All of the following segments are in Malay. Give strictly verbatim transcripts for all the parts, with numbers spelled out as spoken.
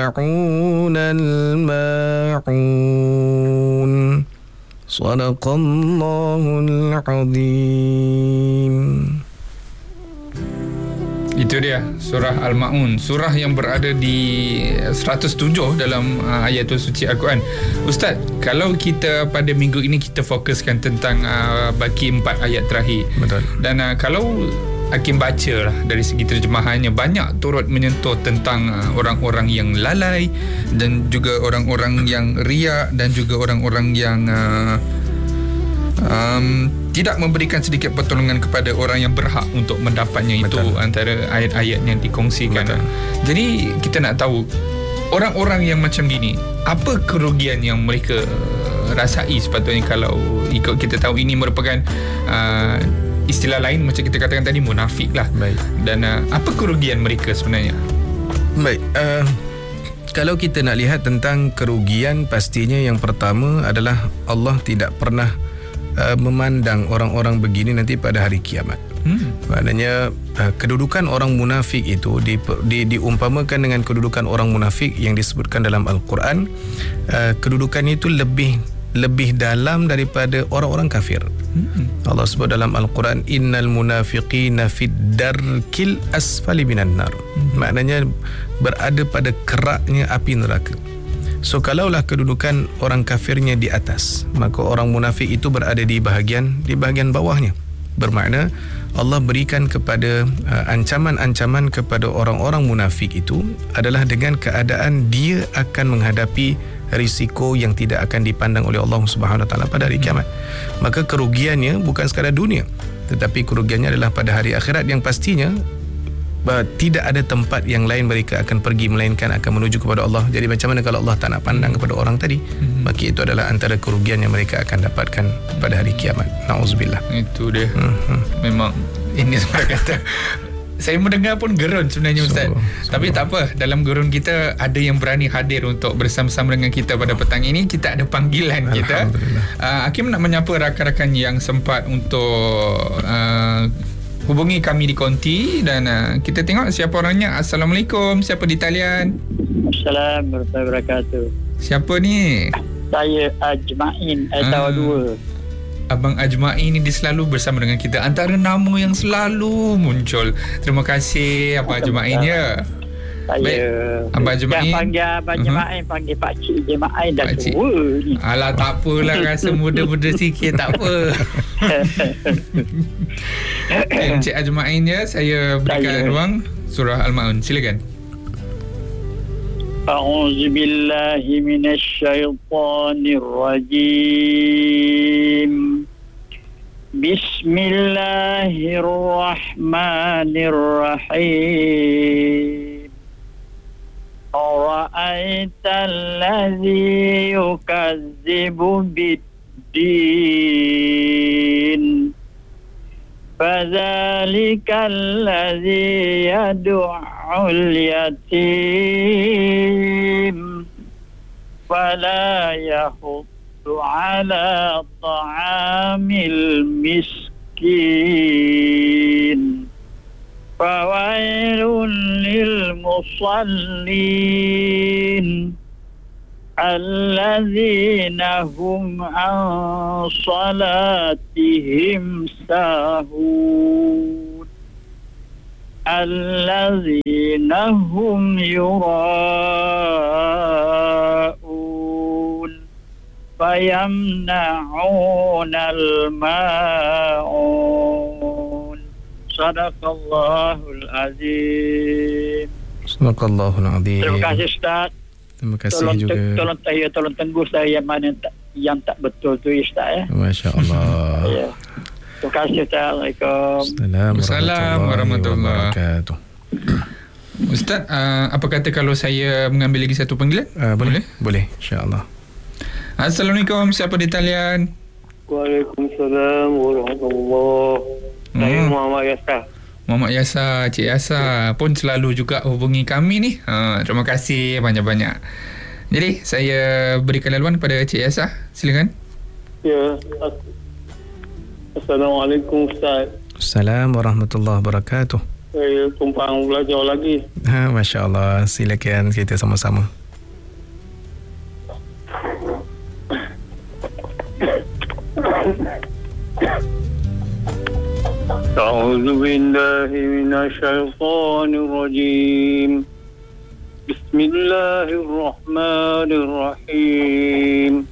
يتبعون الماعون صدق الله العظيم. Itu dia surah Al-Ma'un, surah yang berada di seratus tujuh dalam uh, ayatul suci Al-Quran. Ustaz, kalau kita pada minggu ini kita fokuskan tentang uh, baki empat ayat terakhir. Betul. Dan uh, kalau Hakim baca lah dari segi terjemahannya, banyak turut menyentuh tentang uh, orang-orang yang lalai dan juga orang-orang yang riak dan juga orang-orang yang uh, um, tidak memberikan sedikit pertolongan kepada orang yang berhak untuk mendapatnya. Betul. Itu antara ayat-ayat yang dikongsikan. Betul. Jadi kita nak tahu orang-orang yang macam gini, apa kerugian yang mereka rasai sepatutnya kalau ikut kita tahu ini merupakan uh, istilah lain macam kita katakan tadi, munafik lah. Baik. Dan uh, apa kerugian mereka sebenarnya? Baik, uh, kalau kita nak lihat tentang kerugian, pastinya yang pertama adalah Allah tidak pernah Uh, memandang orang-orang begini nanti pada hari kiamat. Hmm. Maknanya uh, kedudukan orang munafik itu di, di, diumpamakan dengan kedudukan orang munafik yang disebutkan dalam Al-Quran. Uh, kedudukan itu lebih lebih dalam daripada orang-orang kafir. Hmm. Allah sebut dalam Al-Quran, innal munafiqina fid darkil asfali minan nar. Hmm. Maknanya berada pada keraknya api neraka. So kalaulah kedudukan orang kafirnya di atas, maka orang munafik itu berada di bahagian di bahagian bawahnya. Bermakna Allah berikan kepada uh, ancaman-ancaman kepada orang-orang munafik itu adalah dengan keadaan dia akan menghadapi risiko yang tidak akan dipandang oleh Allah Subhanahu Wa Taala pada hari kiamat. Maka kerugiannya bukan sekadar dunia, tetapi kerugiannya adalah pada hari akhirat yang pastinya tidak ada tempat yang lain mereka akan pergi melainkan akan menuju kepada Allah. Jadi macam mana kalau Allah tak nak pandang kepada orang tadi? Hmm. Maka itu adalah antara kerugian yang mereka akan dapatkan pada hari kiamat. Na'udzubillah. Itu dia. Hmm. Memang ini saya kata saya mendengar pun gerun sebenarnya Ustaz. So, so. Tapi tak apa, dalam gerun kita ada yang berani hadir untuk bersama-sama dengan kita pada petang ini. Kita ada panggilan kita. Uh, Hakim nak menyapa rakan-rakan yang sempat untuk uh, hubungi kami di konti dan uh, kita tengok siapa orangnya. Assalamualaikum. Siapa di talian? Assalamualaikum warahmatullahi wabarakatuh. Siapa ni? Saya Ajmain, Aitawa ah. dua. Abang Ajmain ni dia selalu bersama dengan kita, antara nama yang selalu muncul. Terima kasih Abang Ajmain ya. Saya Abang Ajmain. Jangan panggil Abang Ajmain, uh-huh. panggil Pak Cik Ajmain dah tua ni. Alah tak apalah, rasa muda-muda sikit tak apa. eh, Cik Ajmain ya, saya berikan saya. ruang surah Al-Ma'un. Silakan. A'udzubillahi minasyaitonirrajim. Bismillahirrahmanirrahim. أرأيت الذي يكذب بالدين فذلك الذي يدعو اليتيم ولا يحض على طعام المسكين فويل للمصلين الذين هم عن صلاتهم ساهون الذين هم يراءون فيمنعون الماعون Sadaqallahul Azim. Sadaqallahul Azim. Terima kasih Ustaz. Terima kasih tolong, juga. Tolong saya tolong tenggus saya yang mana tak, yang tak betul tu Ustaz ya. Masya-Allah. Ya. Terima kasih. Assalamualaikum. Assalamualaikum warahmatullahi wabarakatuh. Ustaz, uh, apa kata kalau saya mengambil lagi satu panggilan? Uh, boleh? Boleh, insya-Allah. Assalamualaikum, siapa di talian? Waalaikumsalam warahmatullahi. Saya hmm. Muhammad Yasa. Muhammad Yasa, Cik Yasa pun selalu juga hubungi kami ni. Ha, terima kasih banyak-banyak. Jadi saya berikan laluan kepada Cik Yasa. Silakan. Ya. Assalamualaikum Ustaz. Assalamualaikum warahmatullahi wabarakatuh. Saya tumpang belajar lagi. Ha, Masya Allah. Silakan kita sama-sama. A'udzu billahi minasy syaithanir rajim. Bismillahirrahmanirrahim.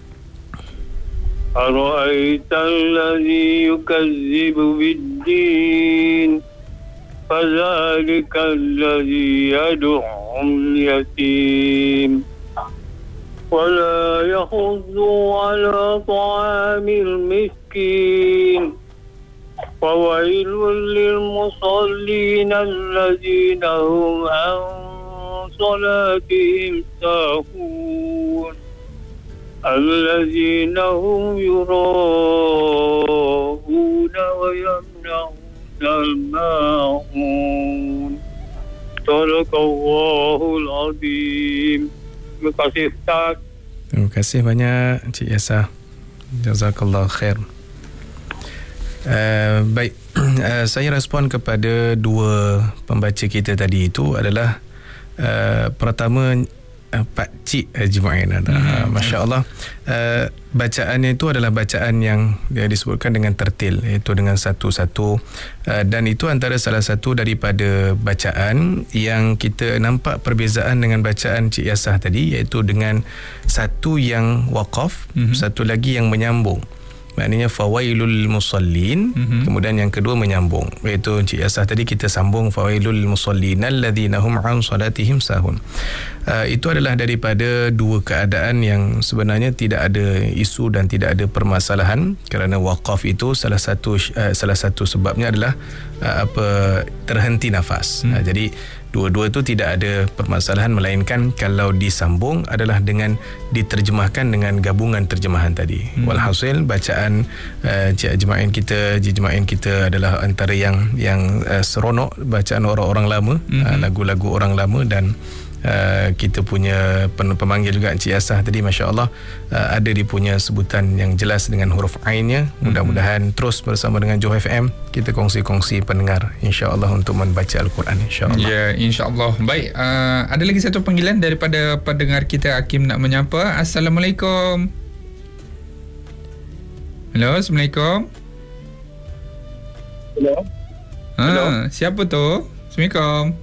Ara'aital ladzi yukazzibu bid-din fadzalikal ladzi yad'ul yatim wa la yahuddu 'ala ta'amil miskin. فويل للمصلين الذين هم عن صلاتهم ساهون الذين هم يراءون ويمنعون الماعون صدق الله العظيم. Terima kasih Ustaz. Terima kasih banyak Encik Yasa. Jazakallah khair. Uh, baik, uh, saya respon kepada dua pembaca kita tadi itu adalah uh, pertama uh, Pak Cik Haji Mu'in. uh, Masya Allah, uh, bacaannya itu adalah bacaan yang dia disebutkan dengan tertil, iaitu dengan satu-satu, uh, dan itu antara salah satu daripada bacaan yang kita nampak perbezaan dengan bacaan Cik Yasah tadi, iaitu dengan satu yang waqaf, mm-hmm. satu lagi yang menyambung. Maknanya fawailul musallin, mm-hmm. kemudian yang kedua menyambung, iaitu Encik Yasah tadi kita sambung fawailul musallin alladhina hum an salatihim sahun. Uh, itu adalah daripada dua keadaan yang sebenarnya tidak ada isu dan tidak ada permasalahan, kerana waqaf itu salah satu uh, salah satu sebabnya adalah uh, apa terhenti nafas. Mm. Uh, jadi dua-dua itu tidak ada permasalahan, melainkan kalau disambung adalah dengan diterjemahkan dengan gabungan terjemahan tadi. Hmm. Walhasil bacaan uh, Cik Haji Mu'in kita, Haji Mu'in kita adalah antara yang yang uh, seronok, bacaan orang-orang lama, hmm. uh, lagu-lagu orang lama, dan Uh, kita punya pemanggil juga Encik Yasah tadi, Masya Allah, uh, ada dia punya sebutan yang jelas dengan huruf ainnya. Mudah-mudahan mm-hmm. terus bersama dengan Johor F M kita kongsi-kongsi pendengar, insya Allah, untuk membaca Al-Quran, insya Allah. Ya, insya Allah. Baik, uh, ada lagi satu panggilan daripada pendengar kita, Hakim nak menyapa. Assalamualaikum. Hello, Assalamualaikum. Hello. Ha, Hello. Siapa tu? Assalamualaikum.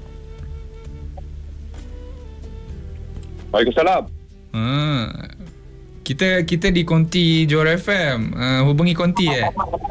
Waalaikumsalam. Ha, kita kita di konti Johor F M. Uh, hubungi konti eh.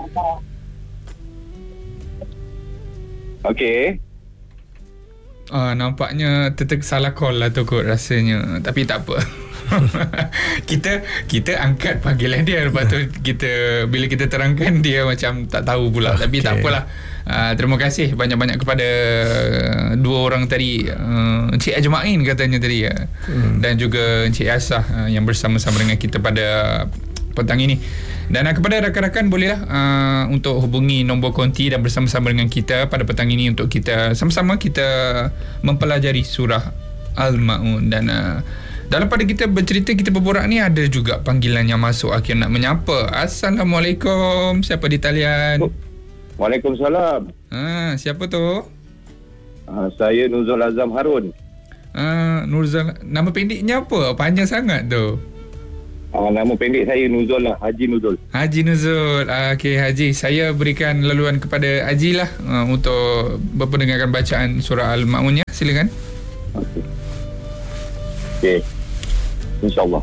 Okey. Ah, nampaknya tertek salah call lah tu kot rasanya. Tapi tak apa. kita kita angkat panggilan dia, lepas tu kita bila kita terangkan dia macam tak tahu pula. Okay. Tapi tak apalah. Uh, terima kasih banyak-banyak kepada dua orang tadi, uh, Encik Haji Mu'in katanya tadi, uh, hmm. dan juga Encik Yasah uh, yang bersama-sama dengan kita pada petang ini. Dan uh, kepada rakan-rakan, bolehlah uh, untuk hubungi nombor konti dan bersama-sama dengan kita pada petang ini untuk kita sama-sama kita mempelajari surah Al-Ma'un. Dan uh, dalam pada kita bercerita, kita berborak ni, ada juga panggilan yang masuk. Akhir nak menyapa. Assalamualaikum. Siapa di talian? Waalaikumsalam. Ha, siapa tu? Uh, saya Nuzul Azam Harun. Ah, Nuzul. Nama pendeknya apa? Panjang sangat tu. Uh, nama pendek saya Nuzul lah, Haji Nuzul. Haji Nuzul. Ah, okey Haji, saya berikan laluan kepada Haji lah uh, untuk berpendengarkan bacaan surah Al-Ma'unnya. Silakan. Okey. Okey. InsyaAllah.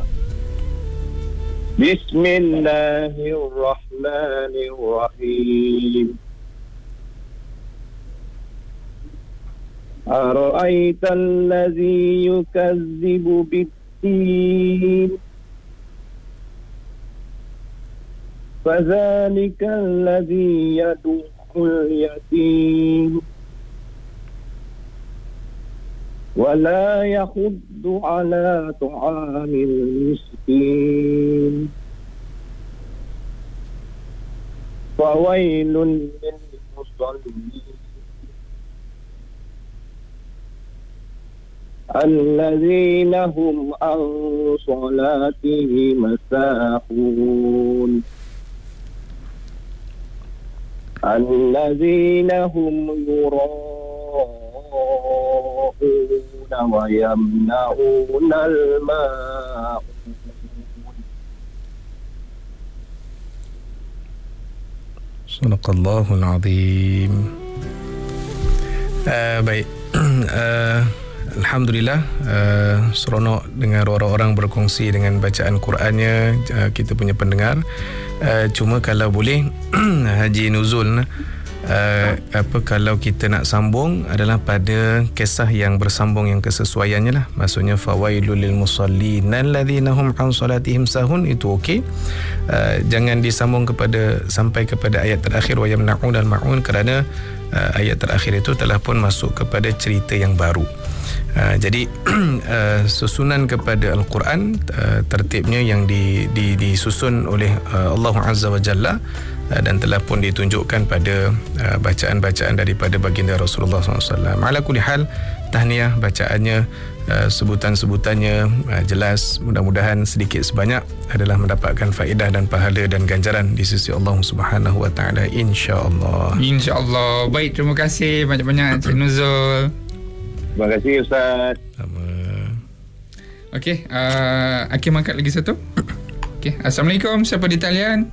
Bismillahirrahmanirrahim. Ara'aital ladzi yukazzibu bid-din fadzalikal ladzi yad'ul yatim wa la yahuddu 'ala ta'amil miskin fawailun lil musallin alladzina hum an salatihim sahun. الذين هم يراءون ويمنعون الماء. Sadaqallahul azim. Uh, baik. uh, Alhamdulillah, uh, seronok dengar orang-orang berkongsi dengan bacaan Qurannya, uh, kita punya pendengar. Uh, cuma kalau boleh Haji Nuzul, uh, apa kalau kita nak sambung adalah pada kisah yang bersambung, yang kesesuaiannya lah. Maksudnya fawailul lil musallin alladzina hum an salatihim sahun, itu okey. Uh, jangan disambung kepada sampai kepada ayat terakhir wa yamna'un al ma'un, kerana uh, ayat terakhir itu telah pun masuk kepada cerita yang baru. Uh, jadi uh, susunan kepada Al-Quran, uh, tertibnya yang di, di, disusun oleh uh, Allah Azza wa Jalla, uh, dan telah pun ditunjukkan pada uh, bacaan-bacaan daripada baginda Rasulullah sallallahu alaihi wasallam. Ala kulli hal, tahniah bacaannya, uh, sebutan-sebutannya uh, jelas. Mudah-mudahan sedikit sebanyak adalah mendapatkan faedah dan pahala dan ganjaran di sisi Allah Subhanahu wa taala, insya-Allah. Insya-Allah. Baik, terima kasih banyak-banyak Cik Nuzul. Terima kasih Ustaz. Sama. Okey, uh, Hakim angkat lagi satu. Okey, Assalamualaikum. Siapa di talian?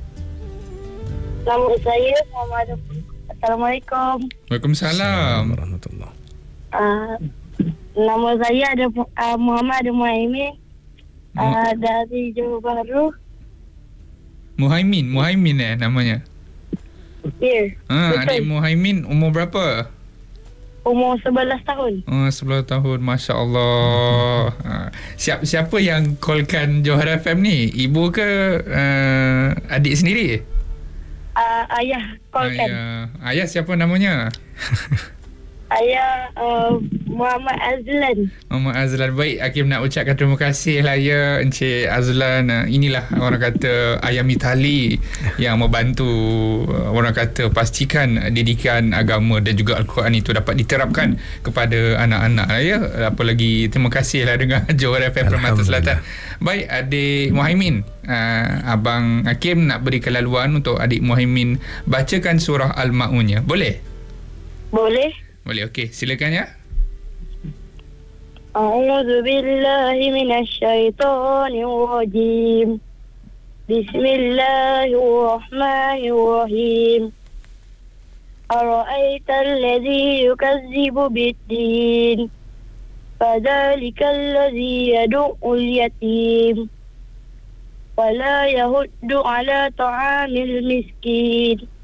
Nama saya Muhammad. Assalamualaikum. Waalaikumsalam. Warahmatullahi. Uh, nama saya ada uh, Muhammad Muhaimin uh, dari Johor Bahru. Muhaimin, Muhaimin eh namanya. Ya. Ha, betul. adik Muhaimin umur berapa? Umur sebelas tahun. Oh, sebelas tahun. Masya Allah. Ha. Siap, siapa yang callkan Johor F M ni? Ibu ke uh, adik sendiri? Uh, ayah callkan. Ayah. Ayah siapa namanya? Ayah uh, Muhammad Azlan. Muhammad Azlan. Baik, Hakim nak ucapkan terima kasih lah ya Encik Azlan. Uh, inilah orang kata ayah mitali yang membantu, uh, orang kata pastikan didikan agama dan juga Al-Quran itu dapat diterapkan kepada anak-anak lah ya. Apa lagi, terima kasih lah dengan Johor F M Permata Selatan. Baik, adik Muhaimin, uh, Abang Hakim nak berikan laluan untuk adik Muhaimin bacakan surah Al-Ma'unnya. Boleh? Boleh? Boleh, okey. Silakan ya. A'udzu billahi minasy syaithanir rajim. Bismillahirrahmanirrahim. Ara'aital ladzi yukazzibu bid-din? Fadzalikal ladzi yad'ul yatim wa la yahuddu 'ala ta'amil miskin.